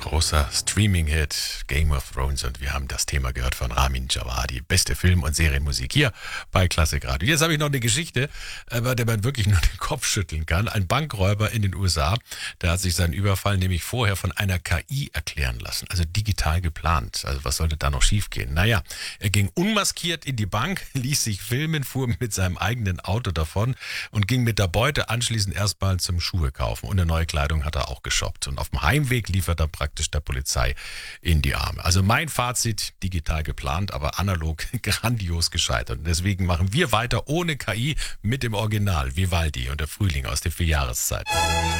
Großer Streaming-Hit, Game of Thrones, und wir haben das Thema gehört von Ramin Djawadi. Beste Film- und Serienmusik hier bei Klassik Radio. Jetzt habe ich noch eine Geschichte, bei der man wirklich nur den Kopf schütteln kann. Ein Bankräuber in den USA, der hat sich seinen Überfall nämlich vorher von einer KI erklären lassen, also digital geplant. Also was sollte da noch schiefgehen? Naja, er ging unmaskiert in die Bank, ließ sich filmen, fuhr mit seinem eigenen Auto davon und ging mit der Beute anschließend erstmal zum Schuhe kaufen. Und eine neue Kleidung hat er auch geshoppt. Und auf dem Heimweg lief er dann praktisch der Polizei in die Arme. Also mein Fazit: digital geplant, aber analog grandios gescheitert. Und deswegen machen wir weiter ohne KI mit dem Original Vivaldi und der Frühling aus der Vierjahreszeit.